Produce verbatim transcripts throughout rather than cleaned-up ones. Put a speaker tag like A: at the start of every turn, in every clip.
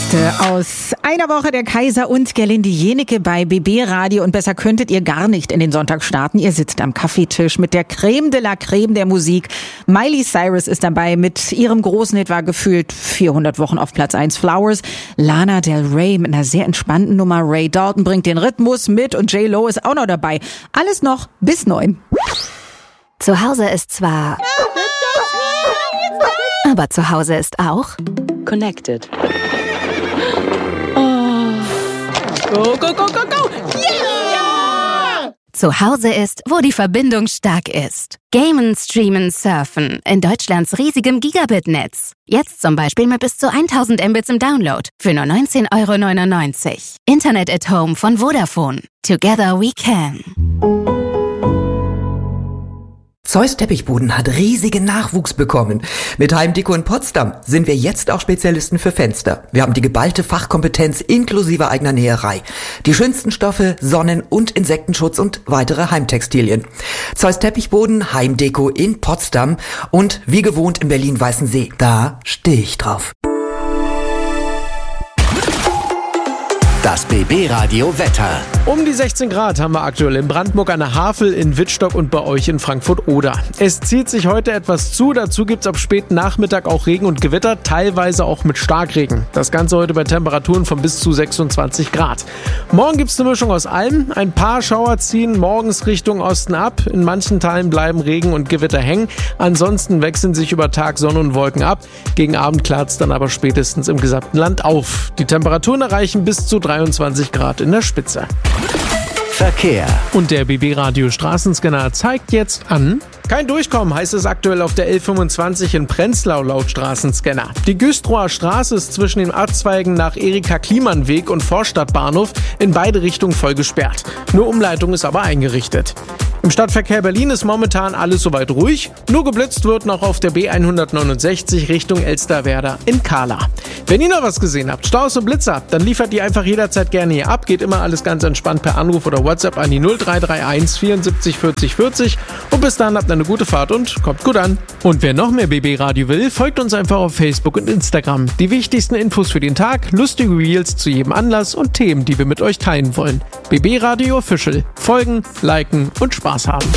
A: Beste aus einer Woche der Kaiser und Gerlinde Jenike bei B B Radio. Und besser könntet ihr gar nicht in den Sonntag starten. Ihr sitzt am Kaffeetisch mit der Creme de la Creme der Musik. Miley Cyrus ist dabei. Mit ihrem großen Hit war gefühlt vierhundert Wochen auf Platz eins Flowers. Lana Del Rey mit einer sehr entspannten Nummer. Ray Dalton bringt den Rhythmus mit und J Lo ist auch noch dabei. Alles noch bis neun.
B: Zu Hause ist zwar... Aber zu Hause ist auch...
C: Connected.
D: Go, go, go, go, go! Yeah!
B: Zu Hause ist, wo die Verbindung stark ist. Gamen, streamen, surfen. In Deutschlands riesigem Gigabit-Netz. Jetzt zum Beispiel mit bis zu tausend Mbits im Download. Für nur neunzehn Euro neunundneunzig. Internet at Home von Vodafone. Together we can.
E: Zeus Teppichboden hat riesigen Nachwuchs bekommen. Mit Heimdeko in Potsdam sind wir jetzt auch Spezialisten für Fenster. Wir haben die geballte Fachkompetenz inklusive eigener Näherei. Die schönsten Stoffe, Sonnen- und Insektenschutz und weitere Heimtextilien. Zeus Teppichboden, Heimdeko in Potsdam und wie gewohnt in Berlin-Weißensee. Da stehe ich drauf.
F: Das B B Radio Wetter.
D: Um die sechzehn Grad haben wir aktuell in Brandenburg an der Havel, in Wittstock und bei euch in Frankfurt-Oder. Es zieht sich heute etwas zu, dazu gibt's ab späten Nachmittag auch Regen und Gewitter, teilweise auch mit Starkregen. Das Ganze heute bei Temperaturen von bis zu sechsundzwanzig Grad. Morgen gibt's eine Mischung aus allem. Ein paar Schauer ziehen morgens Richtung Osten ab. In manchen Teilen bleiben Regen und Gewitter hängen. Ansonsten wechseln sich über Tag Sonne und Wolken ab. Gegen Abend klart's dann aber spätestens im gesamten Land auf. Die Temperaturen erreichen bis zu dreiundzwanzig Grad in der Spitze.
F: Verkehr.
D: Und der B B Radio Straßenscanner zeigt jetzt an... Kein Durchkommen heißt es aktuell auf der L fünfundzwanzig in Prenzlau laut Straßenscanner. Die Güstrower Straße ist zwischen den Abzweigen nach Erika-Kliemann-Weg und Vorstadtbahnhof in beide Richtungen voll gesperrt. Nur Umleitung ist aber eingerichtet. Im Stadtverkehr Berlin ist momentan alles soweit ruhig. Nur geblitzt wird noch auf der B hundertneunundsechzig Richtung Elsterwerda in Kahla. Wenn ihr noch was gesehen habt, Staus und Blitzer, dann liefert die einfach jederzeit gerne hier ab. Geht immer alles ganz entspannt per Anruf oder WhatsApp an die null drei drei eins vierundsiebzig vierzig vierzig. Und bis dann habt ihr eine gute Fahrt und kommt gut an. Und wer noch mehr B B Radio will, folgt uns einfach auf Facebook und Instagram. Die wichtigsten Infos für den Tag, lustige Reels zu jedem Anlass und Themen, die wir mit euch teilen wollen. B B Radio Official. Folgen, liken und Spaß haben.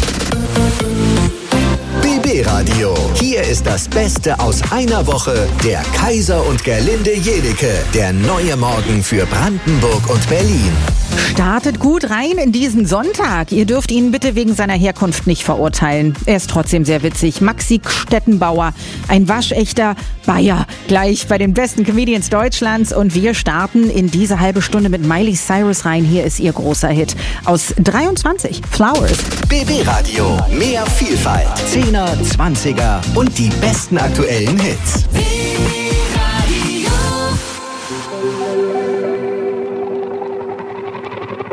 F: B B Radio. Hier ist das Beste aus einer Woche. Der Kaiser und Gerlinde Jenike. Der neue Morgen für Brandenburg und Berlin.
A: Startet gut rein in diesen Sonntag. Ihr dürft ihn bitte wegen seiner Herkunft nicht verurteilen. Er ist trotzdem sehr witzig. Maxi Stettenbauer, ein waschechter Bayer. Gleich bei den besten Comedians Deutschlands. Und wir starten in diese halbe Stunde mit Miley Cyrus rein. Hier ist ihr großer Hit aus dreiundzwanzig, Flowers.
F: B B Radio. Mehr Vielfalt. Zehner, Zwanziger und die besten aktuellen Hits.